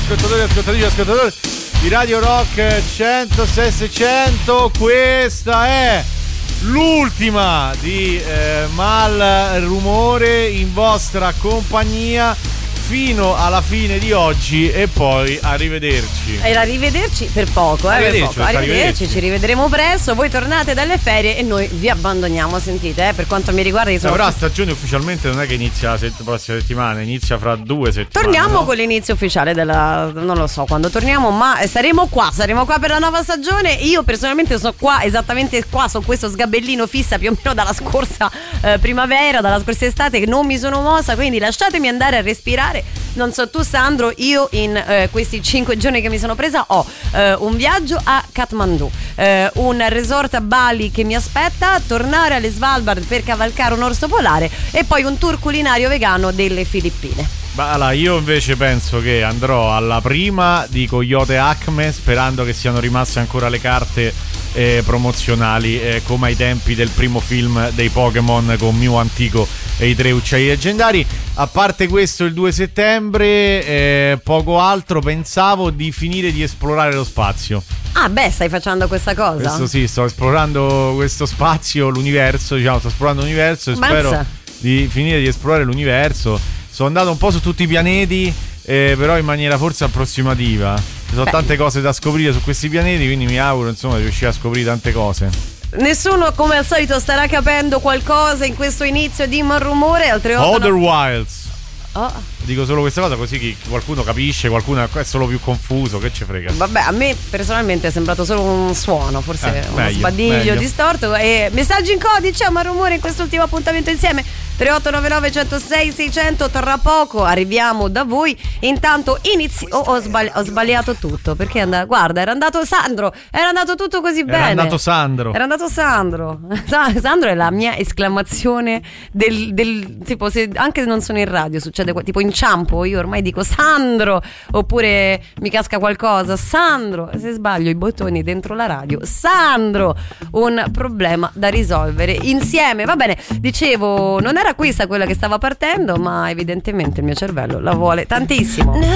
ascoltatori, ascoltatrici, ascoltatori di Radio Rock 106.600. Questa è l'ultima di Mal Rumore in vostra compagnia fino alla fine di oggi e poi arrivederci. E arrivederci per poco, arrivederci, ci rivedremo presto. Voi tornate dalle ferie e noi vi abbandoniamo, sentite, per quanto mi riguarda io sono... Però la stagione ufficialmente non è che inizia la prossima settimana, inizia fra 2 settimane. Torniamo, no? Con l'inizio ufficiale della... non lo so quando torniamo, ma saremo qua per la nuova stagione. Io personalmente sono qua, esattamente qua, su questo sgabellino fissa più o meno dalla scorsa primavera, dalla scorsa estate, che non mi sono mossa, quindi lasciatemi andare a respirare. Non so tu, Sandro, io in questi 5 giorni che mi sono presa ho un viaggio a Kathmandu, un resort a Bali che mi aspetta, tornare alle Svalbard per cavalcare un orso polare e poi un tour culinario vegano delle Filippine. Allora, io invece penso che andrò alla prima di Coyote Acme, sperando che siano rimaste ancora le carte promozionali, come ai tempi del primo film dei Pokémon con Mew antico e i 3 uccelli leggendari. A parte questo, il 2 settembre poco altro. Pensavo di finire di esplorare lo spazio. Ah beh, stai facendo questa cosa? Questo sì, sto esplorando questo spazio, l'universo, diciamo, sto esplorando l'universo e spero di finire di esplorare l'universo. Sono andato un po' su tutti i pianeti, però in maniera forse approssimativa. Ci sono tante cose da scoprire su questi pianeti, quindi mi auguro, insomma, di riuscire a scoprire tante cose. Nessuno, come al solito, starà capendo qualcosa in questo inizio di Mal Rumore. Outer Wilds. Dico solo questa cosa così che qualcuno capisce, qualcuno è solo più confuso, che ci frega. Vabbè, a me personalmente è sembrato solo un suono, forse uno sbadiglio meglio. Distorto. E messaggi in codice a Mal Rumore in quest'ultimo appuntamento insieme 3899 106 600. Tra poco arriviamo da voi. Intanto ho sbagliato tutto, perché guarda, era andato Sandro, era andato tutto così bene. Era andato Sandro. Sandro è la mia esclamazione del tipo, se anche non sono in radio succede tipo inciampo, io ormai dico Sandro, oppure mi casca qualcosa, Sandro, se sbaglio i bottoni dentro la radio, Sandro, un problema da risolvere insieme. Va bene, dicevo, non era questa quella che stava partendo, ma evidentemente il mio cervello la vuole tantissimo.